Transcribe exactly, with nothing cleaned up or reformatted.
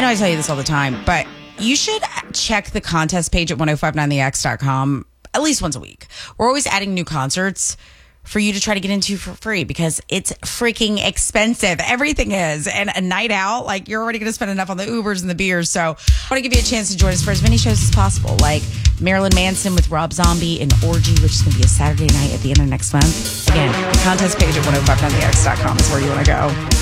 I tell you this all the time, but you should check the contest page at ten fifty-nine the x dot com at least once a week. We're always adding new concerts for you to try to get into for free because it's freaking expensive. Everything is. And a night out, like you're already going to spend enough on the Ubers and the beers. So I want to give you a chance to join us for as many shows as possible, like Marilyn Manson with Rob Zombie and Orgy, which is going to be a Saturday night at the end of next month. Again, the contest page at ten fifty-nine the x dot com is where you want to go.